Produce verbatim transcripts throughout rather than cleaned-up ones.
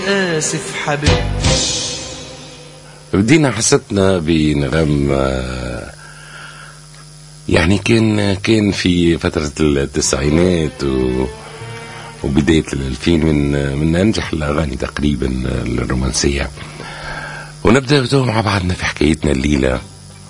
آسف حبيبتي. بدينا حستنا بنغم يعني كان كان في فترة التسعينات و وبداية الألفين من من أنجح الأغاني تقريبا الرومانسية. ونبدأ مع بعضنا في حكايتنا الليلة.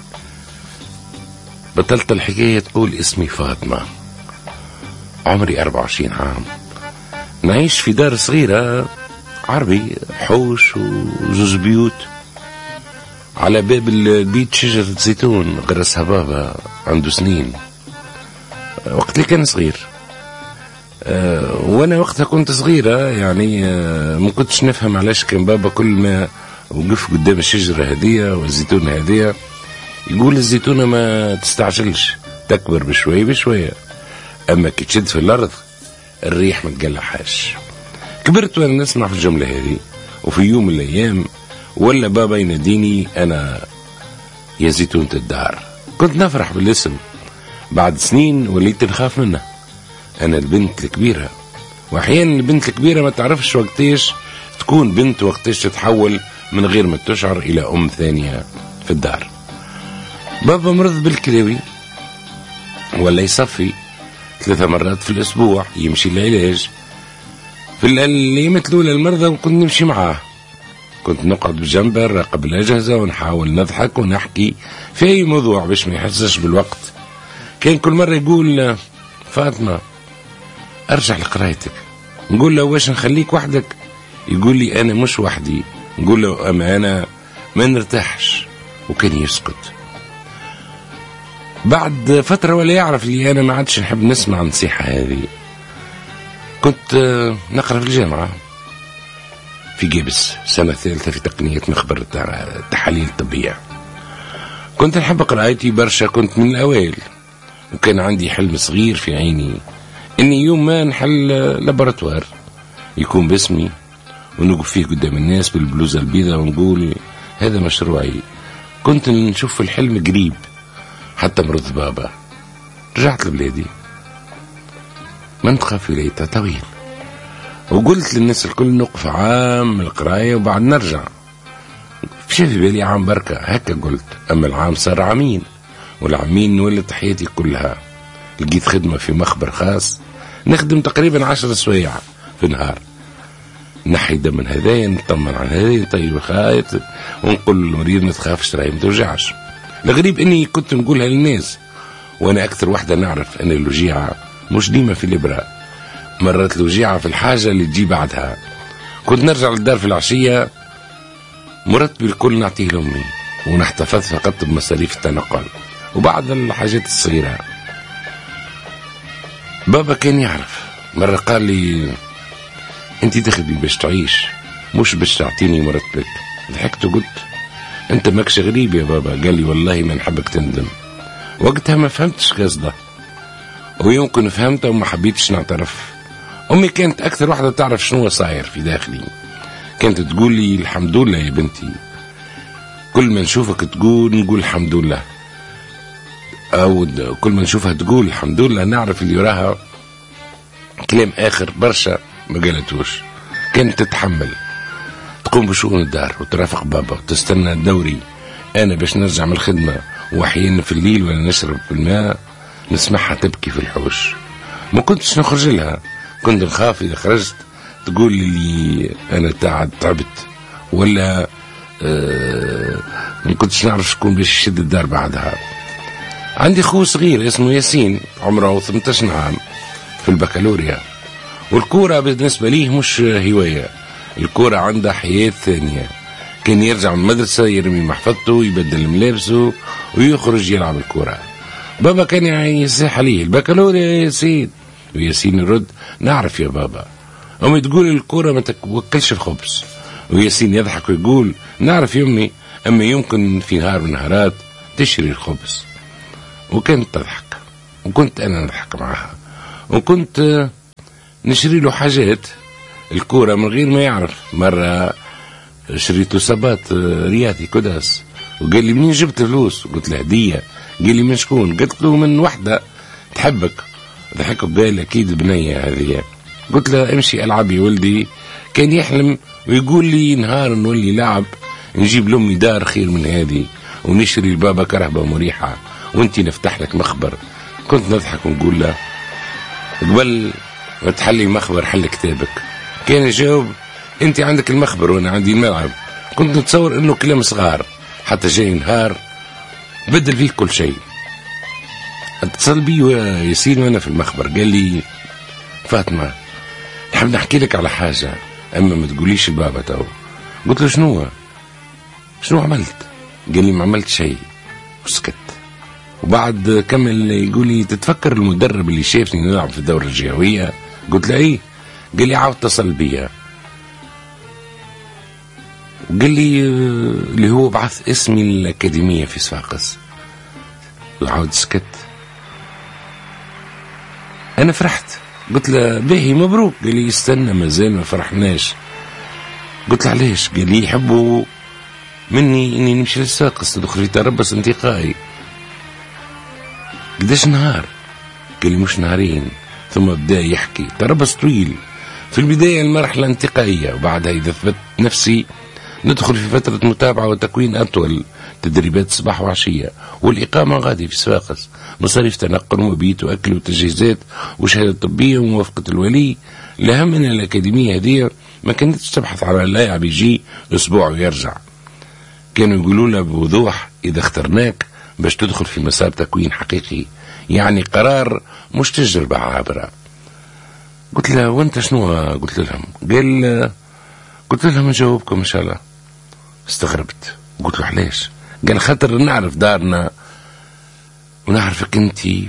بطلت الحكاية تقول اسمي فاطمة، عمري أربعة وعشرين عام، نعيش في دار صغيرة عربي، حوش وزوز بيوت، على باب البيت شجرة زيتون غرسها بابا عنده سنين وقت اللي كان صغير. أه وانا وقتها كنت صغيرة يعني، أه ما كنتش نفهم علاش كان بابا كل ما وقف قدام الشجرة هذية والزيتونة هذية يقول الزيتونة ما تستعجلش، تكبر بشوية بشوية، اما كي تشد في الارض الريح ما تقلعهاش. كبرت وانا نسمع في الجملة هذه، وفي يوم من الايام ولا بابا يناديني انا يا زيتونة الدار. كنت نفرح بالاسم، بعد سنين وليت نخاف منه. انا البنت الكبيرة، واحيانا البنت الكبيرة ما تعرفش وقتيش تكون بنت، وقتيش تتحول من غير ما تشعر الى ام ثانية في الدار. بابا مرض بالكلاوي ولا يصفي ثلاثة مرات في الاسبوع، يمشي العلاج. في الايام الاولى المرضى كنت نمشي معاه، كنت نقعد بجنبه نراقب الأجهزة ونحاول نضحك ونحكي في أي موضوع باش ما يحسش بالوقت. كان كل مرة يقول فاطمة أرجع لقرايتك، نقول له واش نخليك وحدك؟ يقول لي أنا مش وحدي، نقول له أما أنا ما نرتاحش، وكان يسكت. بعد فترة ولا يعرف لي أنا ما عادش نحب نسمع النصيحة هذه. كنت نقرأ في الجامعة في جيبس سنة ثالثة في تقنية مخبر التحاليل الطبية. كنت نحب قراءتي برشا، كنت من الأوائل، وكان عندي حلم صغير في عيني إني يوم ما نحل لابوراتوار يكون باسمي ونوقف فيه قدام الناس بالبلوزة البيضاء ونقول هذا مشروعي. كنت نشوف الحلم قريب. حتى مرض بابا رجعت لبلادي، منطقة في ولاية طويل، وقلت للناس الكل نوقف عام من القراية وبعد نرجع. مشى في بالي عام بركة هكا قلت، أما العام صار عامين، والعامين ولت حياتي كلها. لقيت خدمة في مخبر خاص، نخدم تقريبا عشر سوايع في النهار، نحي دم من هذايا، نطمن عن هذايا، نطيب الخايط، ونقول للمريض ما تخافش راهي ما توجعش. الغريب اني كنت نقولها للناس وانا اكثر واحدة نعرف ان الوجيعة مش ديما في الابرة، مرات الوجيعة في الحاجة اللي تجي بعدها. كنت نرجع للدار في العشية مرتبي الكل نعطيه لأمي، ونحتفظ فقط بمصاريف التنقل وبعض الحاجات الصغيرة. بابا كان يعرف، مرة قال لي انت تخدمي باش تعيش مش باش تعطيني مرتبك. ضحكت وقلت انت ماكش غريب يا بابا. قال لي والله ما نحبك تندم. وقتها ما فهمتش قصده، ويمكن فهمته وما حبيتش نعترف. أمي كانت أكثر واحدة تعرف شنو صاير في داخلي، كانت تقول لي الحمد لله يا بنتي، كل ما نشوفك تقول نقول الحمد لله، أو كل ما نشوفها تقول الحمد لله نعرف اللي وراها كلام آخر برشا ما قالتوش. كانت تتحمل، تقوم بشؤون الدار وترافق بابا وتستنى دوري أنا باش نرجع من الخدمة، وأحيانا في الليل ولا نشرب في الماء نسمعها تبكي في الحوش. ما كنتش نخرج لها، كنت نخاف إذا خرجت تقول لي أنا تعب تعبت، ولا آه ما كنتش نعرف شكون باش يشد الدار بعدها. عندي خو صغير اسمه ياسين عمره ثمانية عشر عام في البكالوريا، والكورة بالنسبة ليه مش هواية، الكورة عندها حياة ثانية. كان يرجع من المدرسة يرمي محفظته يبدل ملابسه ويخرج يلعب الكورة. بابا كان يصيح عليه البكالوريا يا ياسين، وياسين يرد نعرف يا بابا. أمي تقول الكورة ما توكلش الخبز، وياسين يضحك ويقول نعرف يمي، أما يمكن في نهار من نهارات تشري الخبز. وكانت تضحك وكنت أنا نضحك معها، وكنت نشري له حاجات الكورة من غير ما يعرف. مرة شريت له صباط رياضي كداس، وقال لي منين جبت فلوس؟ قلت له هدية. قال لي من شكون؟ قلت له من وحدة تحبك. ضحك وقال أكيد بنية هذه. قلت له امشي ألعب يا ولدي، كان يحلم ويقول لي نهار نولي لعب نجيب لأمي دار خير من هذه ونشري لبابا كرهبة مريحة وانتي نفتح لك مخبر. كنت نضحك ونقول له قبل ما تحلي مخبر حل كتابك. كان يجاوب انت عندك المخبر وانا عندي الملعب. كنت نتصور انه كلام صغار، حتى جاي نهار بدل فيه كل شيء. اتصل بي ياسين وانا في المخبر، قال لي فاطمة نحب نحكي لك على حاجة اما ما تقوليش لبابا تو. قلت له شنو شنو عملت؟ قال لي ما عملت شيء وسكت. وبعد كمل يقول لي تتفكر المدرب اللي شافني نلعب في الدورة الجهوية؟ قلت له ايه. قال لي عاود اتصل بيا وقال لي اللي هو بعث اسمي الأكاديمية في صفاقس. وعاود سكت. أنا فرحت، قلت له باهي مبروك. قال لي استنى مازال ما فرحناش. قلت له علاش؟ قال لي يحبوا مني إني نمشي لصفاقس تدخل في تربص انتقائي. قداش نهار؟ قال لي مش نهارين. ثم بدأ يحكي تربص طويل. في البداية المرحلة انتقائية، وبعدها إذا ثبت نفسي ندخل في فترة متابعة وتكوين أطول، تدريبات صباح وعشية، والإقامة غادي في صفاقس، مصاريف تنقل ومبيت وأكل وتجهيزات وشهادة طبية وموافقة الولي. الأهم من الأكاديمية هذه ما كانتش تبحث على اللاعب يجي أسبوع ويرجع. كانوا يقولوا لنا بوضوح إذا اخترناك باش تدخل في مسار تكوين حقيقي، يعني قرار مش تجربة عابرة. قلت له وانت شنو قلت لهم؟ قال قلت لهم نجاوبكم إن شاء الله. استغربت قلت له علاش؟ قال خاطر نعرف دارنا ونعرفك انتي،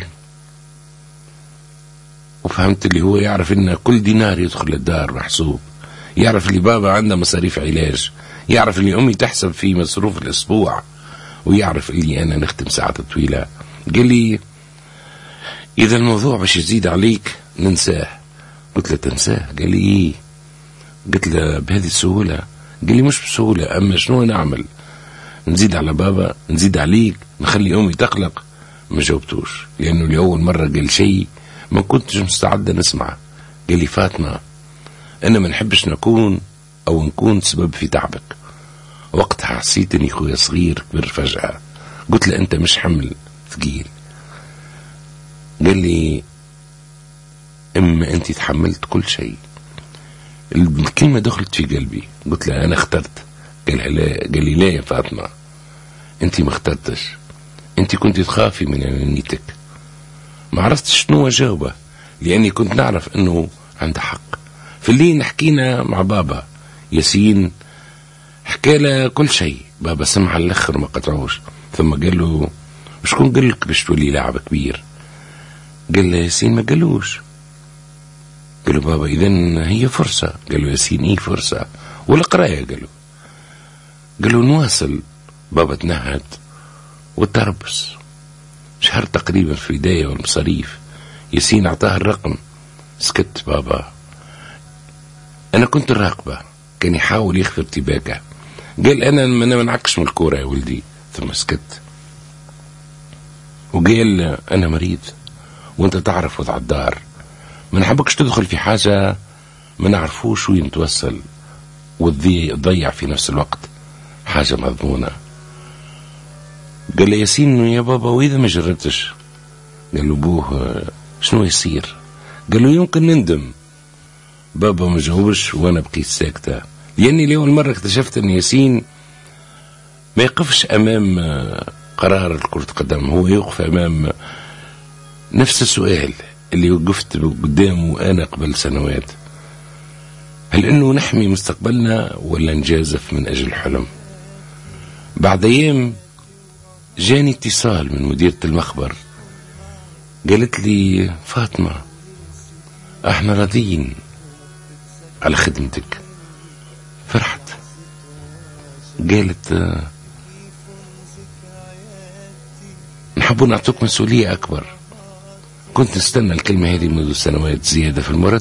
وفهمت اللي هو يعرف ان كل دينار يدخل الدار محسوب، يعرف اللي بابا عنده مصاريف علاج، يعرف اللي امي تحسب في مصروف الاسبوع، ويعرف اللي انا نختم ساعات طويلة. قال لي اذا الموضوع باش يزيد عليك ننساه. قلت له تنساه؟ قال لي ايه. قلت له بهذه السهولة؟ قال لي مش بسهولة، اما شنو نعمل؟ نزيد على بابا؟ نزيد عليك؟ نخلي امي تقلق؟ ما جاوبتوش لانه لاول مرة قال شيء ما كنتش مستعدة نسمع. قال لي فاطمة انا ما نحبش نكون او نكون سبب في تعبك. وقتها حسيت اني خويا صغير كبر فجأة. قلت له انت مش حمل ثقيل. قال لي اما انت تحملت كل شيء. الكلمة دخلت في قلبي. قلت له انا اخترت. قال لا. قال لي لا يا فاطمة انت ما اخترتش، انت كنت تخافي من انانيتك. ما عرفتش شنو اجاوبه لاني كنت نعرف انه عنده حق. في الليل حكينا مع بابا ياسين، حكى له كل شيء. بابا سمع الاخر ما قطعوش. ثم قال له شكون قال لك باش تولي لاعب كبير؟ قال له ياسين ما قالوش. قال له بابا اذا هي فرصة. قال له ياسين ايه فرصة؟ والقراية؟ قال له قال له نواصل. بابا تنهد والتربص. شهر تقريبا في البداية والمصاريف. ياسين اعطاه الرقم. سكت بابا. انا كنت راقبه، كان يحاول يخفي ارتباكه. قال انا ما منعكش من الكورة يا ولدي. ثم سكت وقال انا مريض وانت تعرف وضع الدار، ما نحبكش تدخل في حاجة ما نعرفوش وين توصل وتضيع في نفس الوقت حاجة مضمونة. قال لي ياسين يا بابا واذا ما جربتش؟ قال له بوه شنو يصير؟ قال له يمكن نندم. بابا ما جاوبش وانا بقيت ساكتة، لاني لأول مرة اكتشفت ان ياسين ما يقفش امام قرار كرة قدم، هو يوقف امام نفس السؤال اللي وقفت قدامه انا قبل سنوات. هل انه نحمي مستقبلنا ولا نجازف من اجل حلم؟ بعد ايام جاني اتصال من مديرة المخبر، قالت لي فاطمة احنا راضيين على خدمتك. فرحت. قالت نحب نعطوك مسؤولية اكبر. كنت نستنى الكلمة هذه منذ سنوات، زيادة في المرتب